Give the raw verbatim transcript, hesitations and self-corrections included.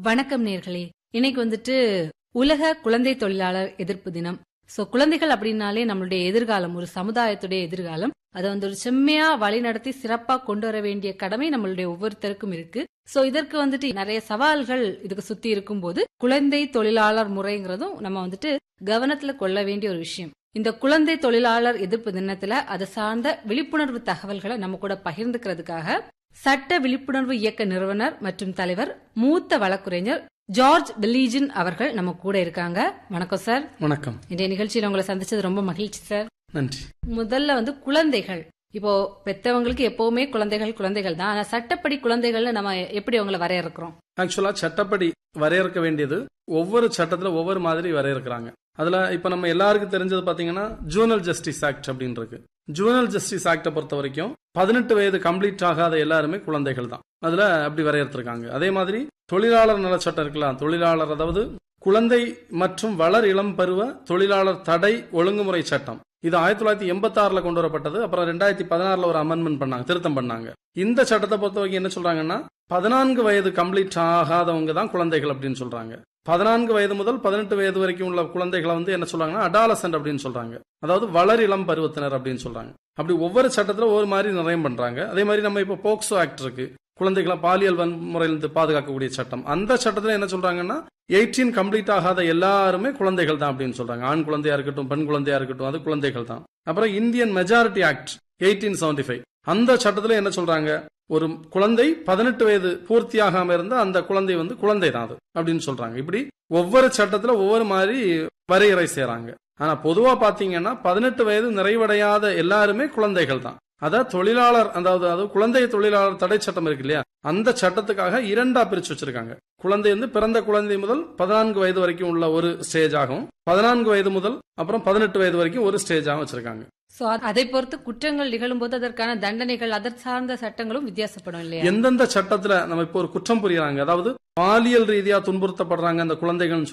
வணக்கம் நேர்களே. இன்னைக்கு வந்துட்டு உலக குழந்தை தொழிலாளர் எதிர்ப்பு தினம். சோ குழந்தைகள் அப்படின்னாலே நம்மளுடைய எதிர்காலம், ஒரு சமுதாயத்துடைய எதிர்காலம். அதை வந்து ஒரு செம்மையா வழி நடத்தி சிறப்பா கொண்டு வர வேண்டிய கடமை நம்மளுடைய ஒவ்வொருத்தருக்கும் இருக்கு. சோ இதற்கு வந்துட்டு நிறைய சவால்கள் இதுக்கு சுத்தி இருக்கும் போது குழந்தை தொழிலாளர் முறைங்கிறதும் நம்ம வந்துட்டு கவனத்துல கொள்ள வேண்டிய ஒரு விஷயம். இந்த குழந்தை தொழிலாளர் எதிர்ப்பு தினத்துல அது சார்ந்த விழிப்புணர்வு தகவல்களை நம்ம கூட பகிர்ந்துக்கிறதுக்காக சட்ட விழிப்புணர்வு இயக்க நிறுவனர் மற்றும் தலைவர் மூத்த வழக்குரைஞர் ஜார்ஜ் பெல்லீஜன் அவர்கள் நம்ம கூட இருக்காங்க. வணக்கம் சார். வணக்கம். இன்றைய நிகழ்ச்சியில் உங்களை சந்திச்சது ரொம்ப மகிழ்ச்சி சார். நன்றி. முதல்ல வந்து குழந்தைகள், இப்போ பெத்தவங்களுக்கு எப்பவுமே குழந்தைகள் குழந்தைகள் தான். ஆனா சட்டப்படி குழந்தைகள்னு நம்ம எப்படி அவங்களை வரையறுக்கிறோம்? ஆக்சுவலா சட்டப்படி வரையறுக்க வேண்டியது ஒவ்வொரு சட்டத்துல ஒவ்வொரு மாதிரி வரையறுக்கிறாங்க. அதுல இப்ப நம்ம எல்லாருக்கும் தெரிஞ்சது பாத்தீங்கன்னா ஜூவனல் ஜஸ்டிஸ் ஆக்ட் அப்படின்னு இருக்கு. ஜூவனல் ஜஸ்டிஸ் ஆக்ட பொறுத்த வரைக்கும் பதினெட்டு வயது கம்ப்ளீட் ஆகாத எல்லாருமே குழந்தைகள் தான். அதுல அப்படி வரையறுத்திருக்காங்க. அதே மாதிரி தொழிலாளர் நல சட்டம் இருக்கலாம். தொழிலாளர், அதாவது குழந்தை மற்றும் வளர் இளம் பருவ தொழிலாளர் தடை ஒழுங்குமுறை சட்டம், இது ஆயிரத்தி தொள்ளாயிரத்தி எண்பத்தி ஆறுல கொண்டு வரப்பட்டது. அப்புறம் ரெண்டாயிரத்தி பதினாறுல ஒரு அமெண்ட்மெண்ட் பண்ணாங்க, திருத்தம் பண்ணாங்க. இந்த சட்டத்தை பொறுத்த வரைக்கும் என்ன சொல்றாங்கன்னா, பதினான்கு வயது கம்ப்ளீட் ஆகாதவங்க தான் குழந்தைகள் அப்படின்னு சொல்றாங்க. பதினான்கு வயது முதல் பதினெட்டு வயது வரைக்கும் உள்ள குழந்தைகளை வந்து என்ன சொல்றாங்கன்னா அடாலசன்ட் அப்படின்னு சொல்றாங்க, அதாவது வளர் இளம் பருவத்தினர் அப்படின்னு சொல்றாங்க. அப்படி ஒவ்வொரு சட்டத்துல ஒவ்வொரு மாதிரி நிர்ணயம் பண்றாங்க. அதே மாதிரி நம்ம இப்ப போக்சோ ஆக்ட் இருக்கு, குழந்தைகளை பாலியல் வன்முறையிலிருந்து பாதுகாக்கக்கூடிய சட்டம். அந்த சட்டத்துல என்ன சொல்றாங்கன்னா எயிட்டீன் கம்ப்ளீட் ஆகாத எல்லாருமே குழந்தைகள் தான் அப்படின்னு சொல்றாங்க. ஆண் குழந்தையா இருக்கட்டும், பெண் குழந்தையா இருக்கட்டும், அது குழந்தைகள் தான். அப்புறம் Indian majority act eighteen seventy five, அந்த சட்டத்துல என்ன சொல்றாங்க, ஒரு குழந்தை பதினெட்டு வயது பூர்த்தியாகாம இருந்தா அந்த குழந்தை வந்து குழந்தை தான் அது அப்படின்னு சொல்றாங்க. இப்படி ஒவ்வொரு சட்டத்துல ஒவ்வொரு மாதிரி வரையறை செய்யறாங்க. ஆனா பொதுவா பாத்தீங்கன்னா பதினெட்டு வயது நிறைவடையாத எல்லாருமே குழந்தைகள் தான். அதாவது தொழிலாளர், அதாவது அது குழந்தை தொழிலாளர் தடை சட்டம் இருக்கு இல்லையா, அந்த சட்டத்துக்காக இரண்டா பிரிச்சு வச்சிருக்காங்க. குழந்தை வந்து பிறந்த குழந்தை முதல் பதினான்கு வயது வரைக்கும் உள்ள ஒரு ஸ்டேஜ் ஆகும், பதினான்கு வயது முதல் அப்புறம் பதினெட்டு வயது வரைக்கும் ஒரு ஸ்டேஜாக வச்சிருக்காங்க. சோ அதை பொறுத்து குற்றங்கள் நிகழும் போது அதற்கான தண்டனைகள், அதற்கு சார்ந்த சட்டங்களும் வித்தியாசப்படும் இல்லையா? எந்தெந்த சட்டத்துல நம்ம இப்போ ஒரு குற்றம் புரியுறாங்க, அதாவது பாலியல் ரீதியா துன்புறுத்தப்படுறாங்க அந்த குழந்தைகள்